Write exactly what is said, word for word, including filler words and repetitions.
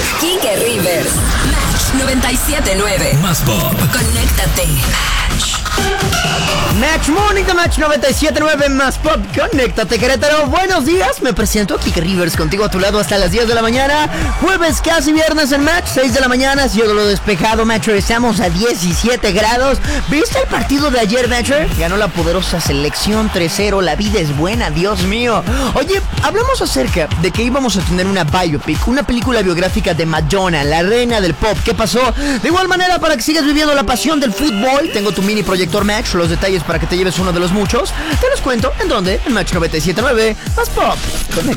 Quique Rivers. Match noventa y siete nueve. Más pop. Conéctate. Match. Match Morning de Match noventa y siete nueve Más Pop. Conéctate, Querétaro. Buenos días. Me presento Quique Rivers contigo a tu lado hasta las diez de la mañana. Jueves, casi viernes en Match. seis de la mañana. Cielo lo despejado, Matcher. Estamos a diecisiete grados. ¿Viste el partido de ayer, Matcher? Ganó la poderosa selección tres cero. La vida es buena, Dios mío. Oye, hablamos acerca de que íbamos a tener una biopic, una película biográfica de Madonna, la reina del pop. ¿Qué pasó? De igual manera, para que sigas viviendo la pasión del fútbol, tengo tu mini proyector Match. Los detalles para que te lleves uno de los muchos. Te los cuento en donde, en Match noventa y siete nueve Más Pop. Conecta.